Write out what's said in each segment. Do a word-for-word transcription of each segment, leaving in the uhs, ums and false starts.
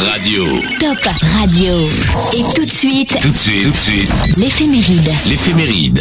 Radio. Top Radio. Et tout de suite, Tout de suite, tout de suite, l'éphéméride. l'éphéméride.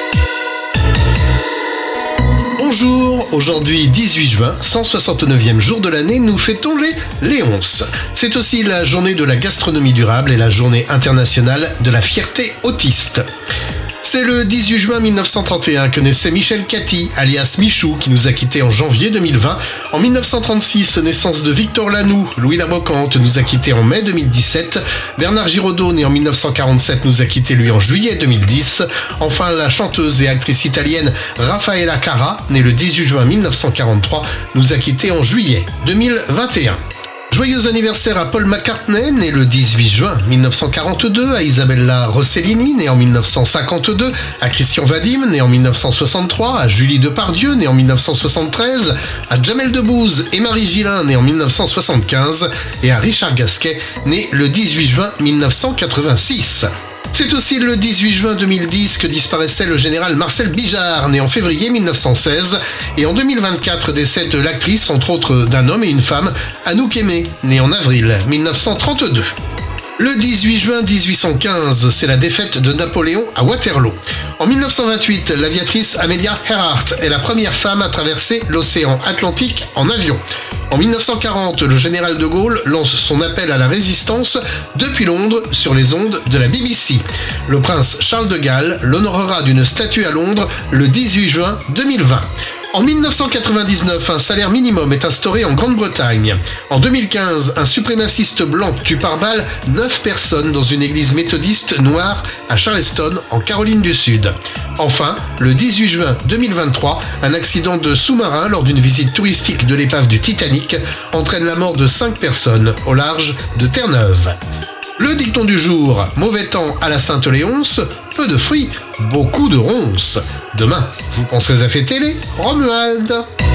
Bonjour, aujourd'hui dix-huit juin, cent soixante-neuvième jour de l'année, nous fêtons les Léonces. C'est aussi la journée de la gastronomie durable et la journée internationale de la fierté autiste. C'est le dix-huit juin mille neuf cent trente et un que naissait Michel Cathy, alias Michou, qui nous a quittés en janvier deux mille vingt. En mille neuf cent trente-six, naissance de Victor Lanoux. Louis Labrocante nous a quittés en mai deux mille dix-sept. Bernard Giraudot, né en mille neuf cent quarante-sept, nous a quittés lui en juillet deux mille dix. Enfin, la chanteuse et actrice italienne Raffaella Carrà, née le dix-huit juin mille neuf cent quarante-trois, nous a quittés en juillet deux mille vingt et un. Joyeux anniversaire à Paul McCartney, né le dix-huit juin mille neuf cent quarante-deux, à Isabella Rossellini, née en mille neuf cent cinquante-deux, à Christian Vadim, né en mille neuf cent soixante-trois, à Julie Depardieu, née en mille neuf cent soixante-treize, à Jamel Debbouze et Marie Gillin, née en mille neuf cent soixante-quinze, et à Richard Gasquet, né le dix-huit juin mille neuf cent quatre-vingt-six. C'est aussi le dix-huit juin deux mille dix que disparaissait le général Marcel Bijard, né en février mille neuf cent seize, et en deux mille vingt-quatre décède l'actrice, entre autres d'un homme et une femme, Anouk Aimée, née en avril mille neuf cent trente-deux. Le dix-huit juin dix-huit cent quinze, c'est la défaite de Napoléon à Waterloo. En mille neuf cent vingt-huit, l'aviatrice Amelia Earhart est la première femme à traverser l'océan Atlantique en avion. En mille neuf cent quarante, le général de Gaulle lance son appel à la résistance depuis Londres sur les ondes de la B B C. Le prince Charles de Galles l'honorera d'une statue à Londres le dix-huit juin deux mille vingt. En mille neuf cent quatre-vingt-dix-neuf, un salaire minimum est instauré en Grande-Bretagne. En deux mille quinze, un suprémaciste blanc tue par balle neuf personnes dans une église méthodiste noire à Charleston, en Caroline du Sud. Enfin, le dix-huit juin deux mille vingt-trois, un accident de sous-marin lors d'une visite touristique de l'épave du Titanic entraîne la mort de cinq personnes au large de Terre-Neuve. Le dicton du jour, mauvais temps à la Sainte-Léonce, peu de fruits, beaucoup de ronces. Demain, vous penserez à fêter les Romuald.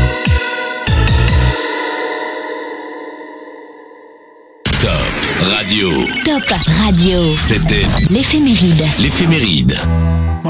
Top Radio. Top Radio. C'était L'éphéméride. l'éphéméride.